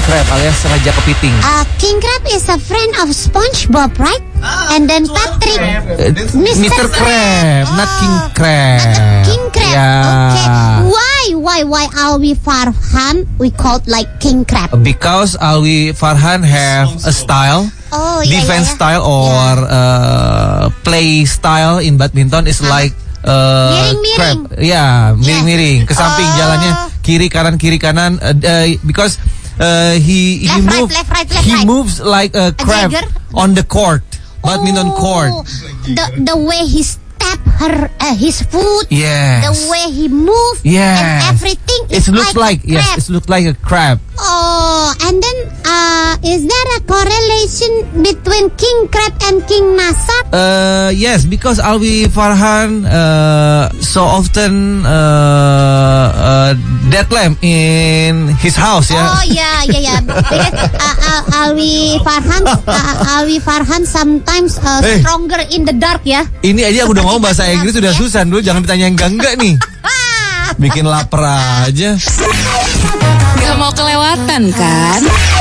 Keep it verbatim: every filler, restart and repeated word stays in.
crab alias raja kepiting. Uh, king crab is a friend of SpongeBob, right? And then Patrick, Uh, Mister Mister Crab, Oh, not King Crab. not King Crab. Yeah. Okay. Why? Why? Why Alwi Farhan we called like King Crab? Because Alwi Farhan have a style, Oh, yeah, defense yeah, yeah. style or uh, play style in badminton is Ah. like uh, Miring-miring. crab. Ya, miring-miring ke samping Oh. jalannya kiri kanan kiri kanan uh, uh, because uh, he he Left, right, move left, right, left, he right. moves like a crab jagger? on the court, badminton Oh, court. The the way he step her uh, his foot. Yes. The way he move. Yes. And everything It is looks like, like, a crab. yes, it looks like a crab. Oh, and then uh, is there a correlation between king crab and king nasab? Uh, yes, because Alwi Farhan uh, so often uh, uh, dead lamb in his house, ya. Oh yeah, yeah, yeah. Because uh, uh, Alwi Farhan, uh, Alwi Farhan sometimes uh, Hey. stronger in the dark, ya. Ini aja aku udah ngomong bahasa Inggris udah susah dulu, jangan ditanya yang enggak-enggak nih. Bikin lapar aja. Gak mau kelewatan kan?